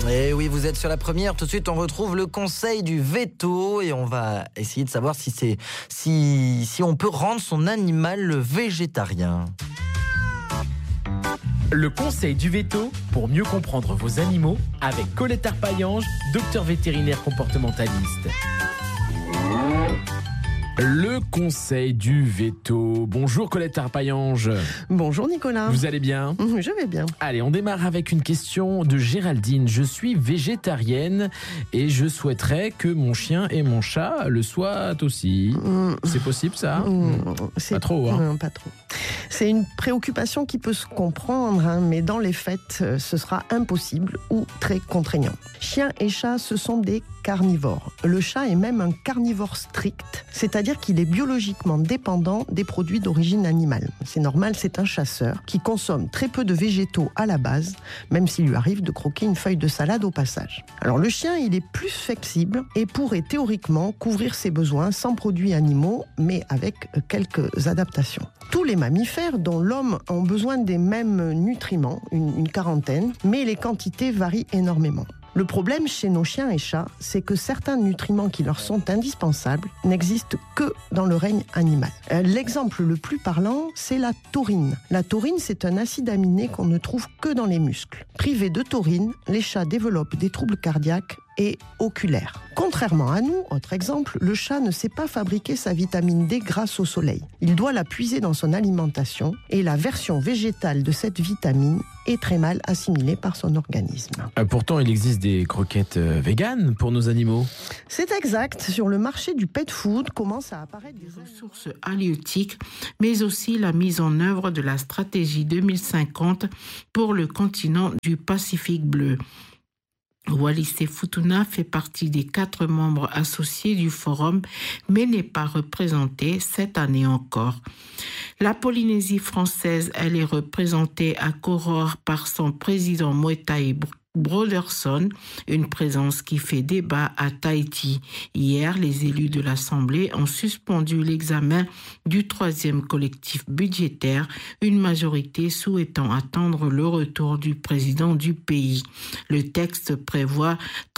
Et oui, vous êtes sur la première. Tout de suite, on retrouve le conseil du veto et on va essayer de savoir si on peut rendre son animal végétarien. Le conseil du veto pour mieux comprendre vos animaux avec Colette Arpaillange, docteur vétérinaire comportementaliste. Le conseil du veto. Bonjour Colette Arpaillange. Bonjour Nicolas. Vous allez bien ? Je vais bien. Allez, on démarre avec une question de Géraldine. Je suis végétarienne et je souhaiterais que mon chien et mon chat le soient aussi. C'est possible ça ? Pas trop, hein ? Non, pas trop. C'est une préoccupation qui peut se comprendre, mais dans les faits, ce sera impossible ou très contraignant. Chien et chat, ce sont des carnivores. Le chat est même un carnivore strict, c'est-à-dire qu'il est biologiquement dépendant des produits d'origine animale. C'est normal, c'est un chasseur qui consomme très peu de végétaux à la base, même s'il lui arrive de croquer une feuille de salade au passage. Alors le chien, il est plus flexible et pourrait théoriquement couvrir ses besoins sans produits animaux, mais avec quelques adaptations. Tous les mammifères, dont l'homme, ont besoin des mêmes nutriments, une quarantaine, mais les quantités varient énormément. Le problème chez nos chiens et chats, c'est que certains nutriments qui leur sont indispensables n'existent que dans le règne animal. L'exemple le plus parlant, c'est la taurine. La taurine, c'est un acide aminé qu'on ne trouve que dans les muscles. Privés de taurine, les chats développent des troubles cardiaques et oculaires. Contrairement à nous, autre exemple, le chat ne sait pas fabriquer sa vitamine D grâce au soleil. Il doit la puiser dans son alimentation et la version végétale de cette vitamine est très mal assimilée par son organisme. Pourtant, il existe des croquettes véganes pour nos animaux. C'est exact. Sur le marché du pet food commencent à apparaître des ressources halieutiques, mais aussi la mise en œuvre de la stratégie 2050 pour le continent du Pacifique bleu. Wallis et Futuna fait partie des 4 membres associés du forum, mais n'est pas représenté cette année encore. La Polynésie française, elle est représentée à Koror par son président Moetai Broderson, une présence qui fait débat à Tahiti. Hier, les élus de l'Assemblée ont suspendu l'examen du 3e collectif budgétaire, une majorité souhaitant attendre le retour du président du pays. Le texte prévoit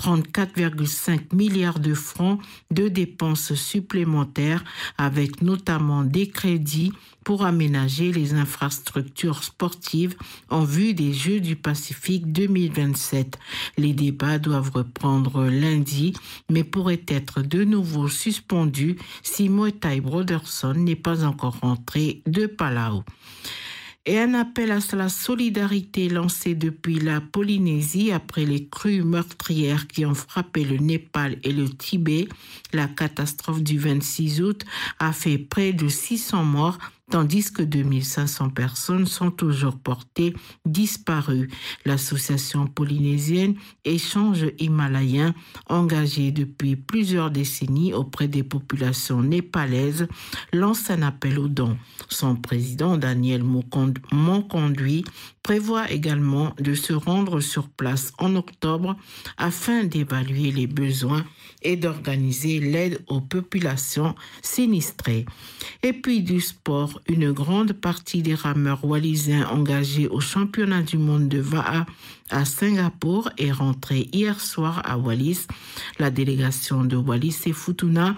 34,5 milliards de francs de dépenses supplémentaires, avec notamment des crédits pour aménager les infrastructures sportives en vue des Jeux du Pacifique 2027. Les débats doivent reprendre lundi, mais pourraient être de nouveau suspendus si Moetai Broderson n'est pas encore rentré de Palau. Et un appel à la solidarité lancé depuis la Polynésie après les crues meurtrières qui ont frappé le Népal et le Tibet. La catastrophe du 26 août a fait près de 600 morts, tandis que 2500 personnes sont toujours portées disparues. L'association polynésienne Échange Himalayen, engagée depuis plusieurs décennies auprès des populations népalaises, lance un appel aux dons. Son président, Daniel Monconduit, prévoit également de se rendre sur place en octobre afin d'évaluer les besoins et d'organiser l'aide aux populations sinistrées. Et puis du sport, une grande partie des rameurs wallisiens engagés au championnat du monde de Va'a à Singapour est rentrée hier soir à Wallis. La délégation de Wallis et Futuna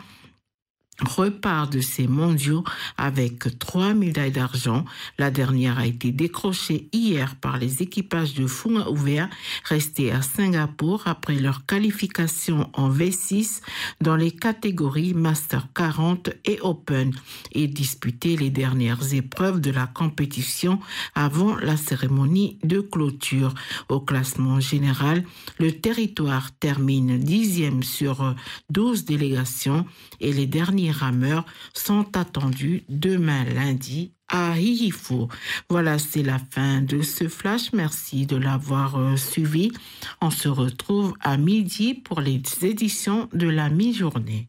repart de ces mondiaux avec 3 médailles d'argent. La dernière a été décrochée hier par les équipages de Funga Ouvert restés à Singapour après leur qualification en V6 dans les catégories Master 40 et Open et disputé les dernières épreuves de la compétition avant la cérémonie de clôture. Au classement général, le territoire termine 10e sur 12 délégations et les derniers rameurs sont attendus demain lundi à Hihifo. Voilà, c'est la fin de ce flash. Merci de l'avoir suivi. On se retrouve à midi pour les éditions de la mi-journée.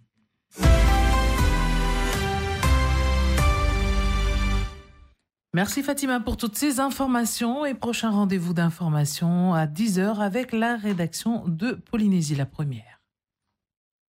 Merci Fatima pour toutes ces informations et prochain rendez-vous d'information à 10h avec la rédaction de Polynésie la première.